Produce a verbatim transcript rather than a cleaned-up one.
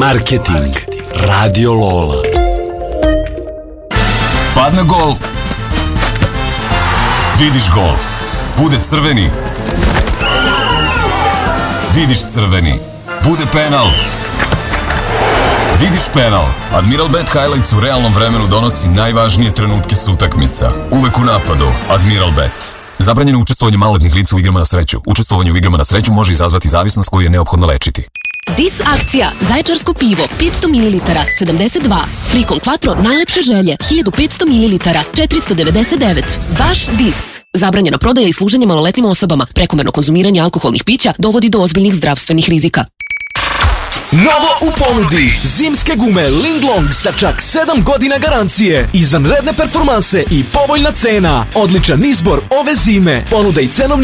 Marketing. Radio Lola. Padne gol. Vidiš gol. Bude crveni. Vidiš crveni. Bude penal. Vidiš penal. Admiralbet Highlights u realnom vremenu donosi najvažnije trenutke s utakmica. Uvek u napadu. Admiralbet. Zabranjeno učestvovanje maloletnih lica u igrama na sreću. Učestvovanje u igrama na sreću može izazvati zavisnost koju je neophodno lečiti. Dis akcija, Zaječarsko pivo, petsto mililitara, sedamdeset dva. Frikon Quattro, najlepše želje, hiljadu petsto mililitara, četiristo devedeset devet. Vaš Dis. Zabranjena prodaja i služenje maloletnim osobama. Prekomerno konzumiranje alkoholnih pića dovodi do ozbiljnih zdravstvenih rizika. Novo u ponudi, zimske gume Linglong sa čak sedam godina garancije, izvanredne performanse i povoljna cena. Odličan izbor ove zime. Ponuda i cenovnik